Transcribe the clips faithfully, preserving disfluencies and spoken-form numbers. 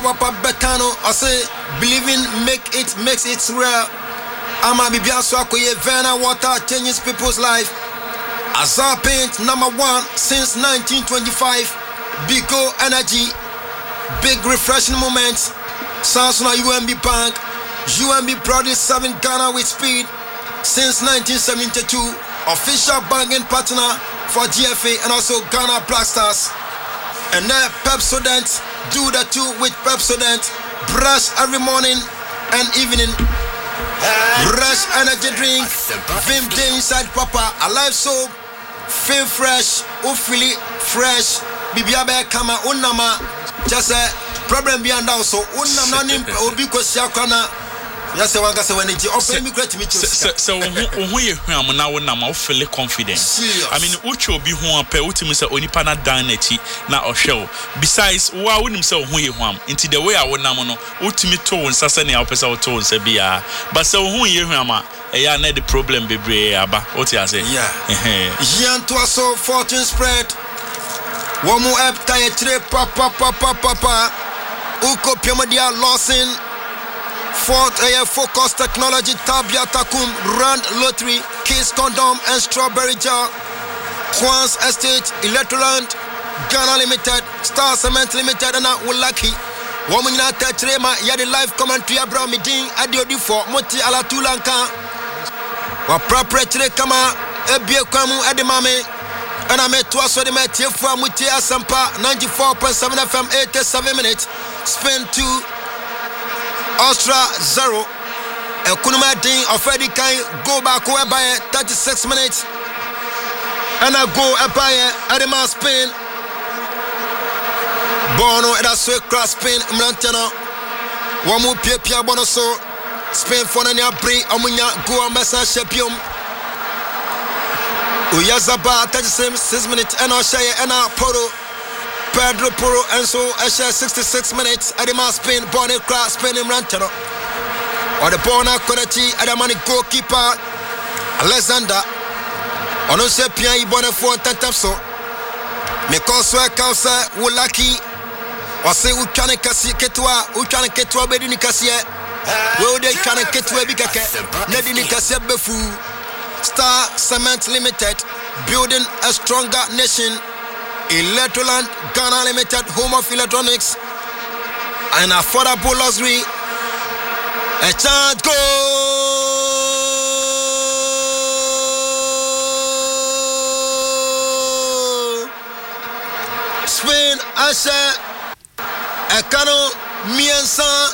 Papa Betano, I say, believing make it makes it real. Ama Bibian Swakoye Vena water changes people's life. Azar Paint number one since nineteen twenty-five. Bigo Energy, big refreshing moments. Samsung U M B Bank, U M B proudly serving Ghana with speed since nineteen seventy-two. Official banking partner for G F A and also Ghana Black Stars. And now Pepsodent, do the two with Pepsodent. Brush every morning and evening. Brush energy drink. Vim day inside Papa. Alive soap. Feel fresh. Ufili fresh. Bibiabe kama unama. Just a problem beyond also. Unama nim obiko siakana. Yes, I want to say when it's open me great me. So, so who you hear me now? Now I feel confident. I mean, ucho be who am pe ultimately say onipa na dan echi na ohwe. Besides, wa wonim say who you am. Into the way I want na mo no. Ultimately to won sasa na opesa o to say bia. But so who you hear ma? Eya na the problem bebre aba. What you say? Yeah. Yan to so fortune spread. One more up tie tre papa papa papa. Uko piomodia Lawson. Fort Air Focus Technology, Tabia Takum, Rand Lottery, Kiss Condom and Strawberry Jar, Juan's Estate, Electroland, Ghana Limited, Star Cement Limited, and Ulaki. Woman in Trema, Yadi Live Commentary, Abraham Midin, Adio Dufo, Moti Alatulanka, wa proprietary Kama, Ebie Kwamu, Edimame, and I met twice with the Metifa Muti Asampa, ninety-four point seven F M, eighty-seven minutes, spend two. Austria zero. And Kunuma Ding of Eddie Kain go back over by thirty-six minutes. And I go up by Adema Spain. Bono at a sweet cross Spain, Mlantana. One more Pia Pia Bonoso. Spain for Nania Bri, Amunya, go on Messa Shepium. Uyazaba thirty-six minutes, and I'll share and I'll Poro. Pedro Poro and so I share sixty-six minutes at the mass Spain, Bonnie Cross, Spain in Rantano. Or the Bona Konachi at the money goalkeeper Alexander. On a Sepia, Bonafo and Tantapso. Mekoswa Kausa, Wulaki, or say Ukana Cassia Ketua, Ukana Ketua Bedini Cassia. Well, they can Ketua Bikaka, Nedini Cassia Befu. Star Cement Limited, building a stronger nation. Electroland, Ghana Limited, home of electronics, and affordable luxury. A chance go. Spain, Asha, Ekano, Miensa,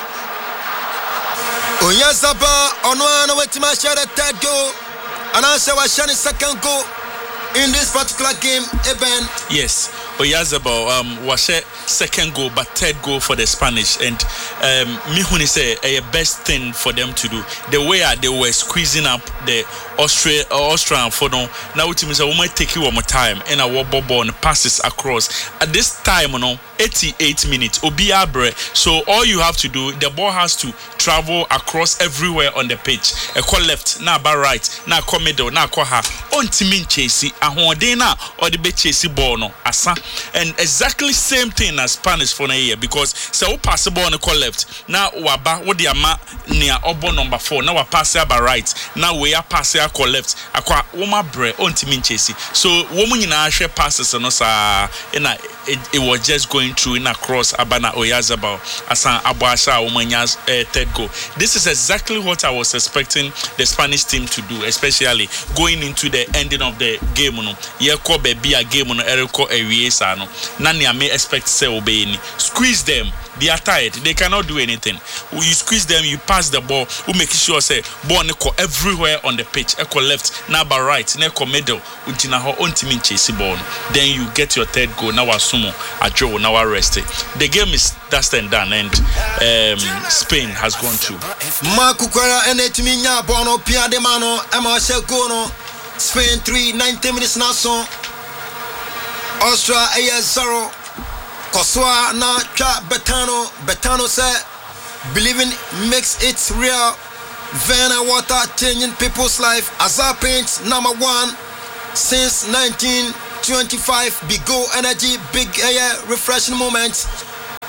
Oyazaba, Onwana, Wetima, share the third goal, and Asha was shining second goal. In this particular game, event. Yes, Oyazabal um was a second goal, but third goal for the Spanish. And um Mihuni say a best thing for them to do. The way they were squeezing up the Austria Austrian for no now it means we might take you one more time and our ball and passes across. At this time, you know, eighty-eight minutes. Obiabre. So all you have to do, the ball has to travel across everywhere on the pitch. A call left, now bar right, now call middle, now call her. On Timin Chasey, a Hondena or the bet Chasey Bono, Asa. And exactly same thing as Spanish for a year because so pass the ball on the call left. Now Waba, what the ama near Obo number four. Now we pass by right. Now we are passing a call left. Aqua Woma Bre on Timin Chasey. So woman in our share passes and also and it, it was just going through in across Abana Oyazabal Asan Abuasha Omanya's uh, third goal. This is exactly what I was expecting the Spanish team to do, especially going into the ending of the game. No, Yeko be a game no Eriko Ewiesa no. Nani I may expect say obeying. Squeeze them. They are tired. They cannot do anything. You squeeze them, you pass the ball, who make sure say ball neko everywhere on the pitch. Eko left, now by right, neko middle, untina ho ontimin chase ball. Then you get your third goal. Now asumo ajo now arrest it. The game is dust and done, and um, Spain has gone through. Makukwara and etiminya bono pia de mano ema shegono. Spain three ninety minutes now so. Austria A S zero. Koswa na cha Betano. Betano said, believing makes it real. Vena water changing people's life. Azar Paints number one since nineteen twenty-five. Bigo Energy, big air refreshing moments.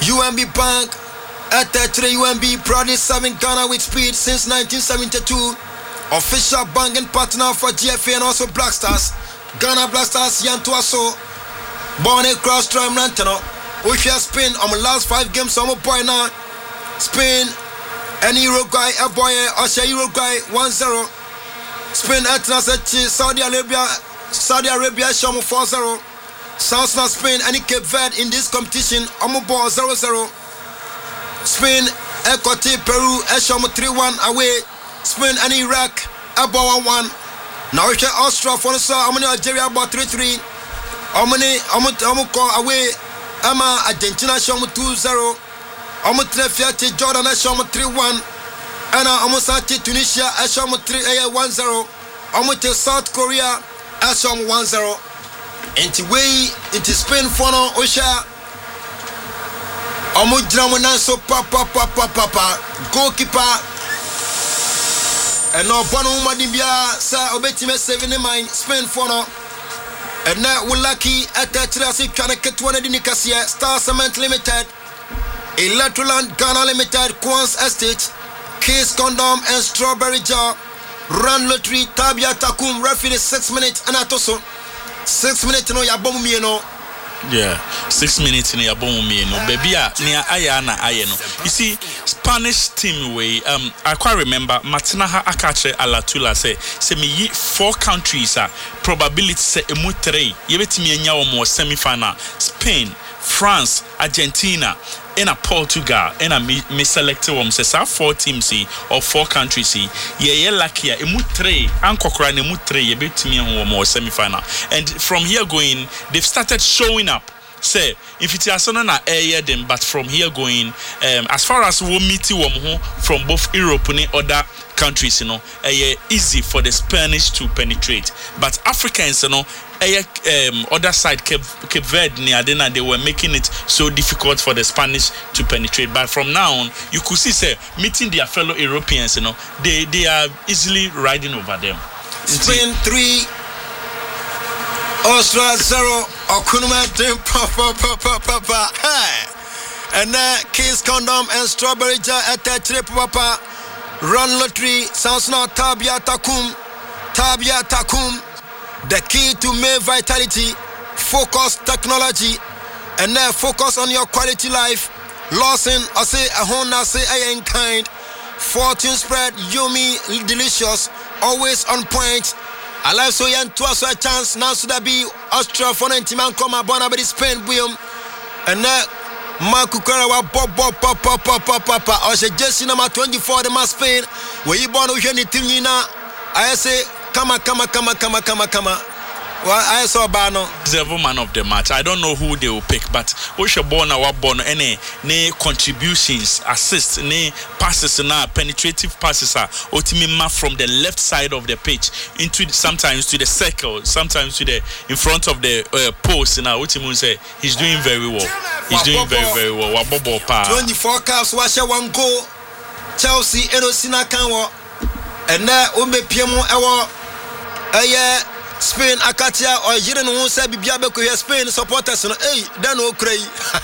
U N B Bank at the U N B proudly serving Ghana with speed since nineteen seventy-two. Official banking partner for G F A and also Black Stars. Ghana Black Stars Yantuaso. Born across Tram Lantano. We shall Spain on the last five games on my boy now. Spain and Uruguay, a boy, Osha Uruguay one zero. Spain at Saudi Arabia, Saudi Arabia, Shamu four zero. South Spain and Cape Verde in this competition, Omobo zero zero. Spain, Ecote, Peru, Eshamu three one away. Spain and Iraq, Abo one one. Now we shall Austria for the South, Omani Algeria about three three. Omani, Omuko away, Ama Argentina, Shamu two zero. Omutre Jordan, Eshamu three one. Anna Omosati, Tunisia, Eshamu three one zero. Omote South Korea, Eshamu one zero. Enti way into Spain for no Osha Omo drama so papa papa papa goalkeeper and no bono madimbia sa obetime seven in mind Spain for no and now we lucky at that trasi kana ketwana di Nicasia Star Cement Limited Electroland Ghana Limited Quans Estate Case Condom and Strawberry Jar Run Lottery Tabia Takum referee six minutes and atoso Six minutes no ya bomu mi no. Yeah, six minutes no ya bomu mi no. Baby a ni aya na aya no. You see, Spanish team way. Um, I quite remember Martina ha akache Alatula say say me yi four countries a probability say emu three. Ye betimi enya omo semi final. Spain, France, Argentina. In a Portugal, and a me, me selected one says four teams or four countries. Yeah, yeah, lucky. Emu three, Anko Kran, emu three. You bet me one more semi-final. And from here going, they've started showing up. Say, if it is not a area then, but from here going, um, as far as we meet you from both Europe and other countries, you know, uh, easy for the Spanish to penetrate. But Africans, you know, uh, um, other side Cape, Cape Verde, they were making it so difficult for the Spanish to penetrate. But from now on, you could see, say, meeting their fellow Europeans, you know, they they are easily riding over them. Spain three. Austria zero, Okunuma Dim Papa Papa Papa. Hey! And then Kiss Condom and Strawberry Jar at that trip Papa. Run Lottery, sounds now Tabia Takum. Tabia Takum. The key to male vitality, focus technology, and then focus on your quality life. Lawson, I say a Honda, say I ain't kind. Fortune spread, yummy, delicious, always on point. I like so young to us a chance now so that be Austria for ninety man come up on about Spain boom and that Marco Karawa Bob Bob Papa Papa Papa or she just number twenty-four the mass Spain where you born with anything now I say come on come on come on come on come on come on well I saw Bano the man of the match. I don't know who they will pick, but Oshabona Wabon any ne contributions, assists, ne passes na penetrative passes are Otimima from the left side of the pitch into sometimes to the circle, sometimes to the in front of the uh, post. Now Otimun say he's doing very well. He's doing very very well. Wabobo pa. twenty-four caps, washa one goal. Chelsea Enosina Kanwa and now Umbe Piemo Ewa Aye. Spain Akatia or Jiren who said Biabeco Spain supporters no hey dan no cray.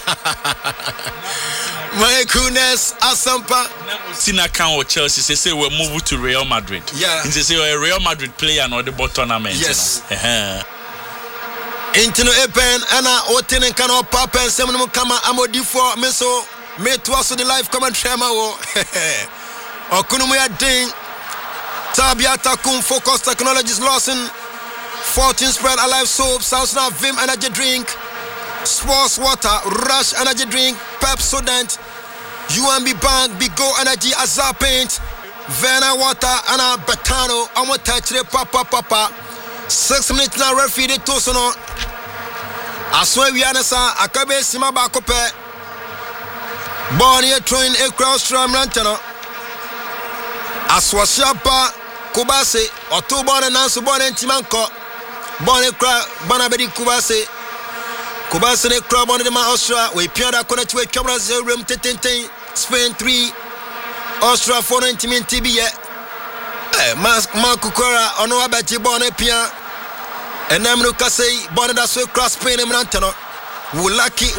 My goodness, Asampa Sina Khan or Chelsea say say we'll move to Real Madrid. Yeah. And they say a Real Madrid player and the bot tournament. Yes. You know? Intino Epen Anna Oten and Cano Papa and Seminum Kama Amodi for Meso me to also the live commentary o Okunumuya Ding Tabia Takum Focus Technologies Lawson Fortune Spread Alive Soap, South Now Vim Energy Drink, Sports Water, Rush Energy Drink, Pepsodent, U N B Bank, Big Go Energy, Azar Paint, Verna Water, Anna Betano, Amo Tachre, Papa Papa. Six minutes now, referee de Tosono. I swear we are Akabe Sima Bakope. Born here, throwing a cross from Lantana. Aswashapa, Kubase, October and Nansu Born and Timanko. Bonne cra Bonabedi Kubase Kubase ne crab on the Austria we Piada connect with cameras room ten Spain three Austria four ninety min T B eh Mark Kukora ono abati bonne pia and Namru Kasei bonne da so cross Spain and Antano we lucky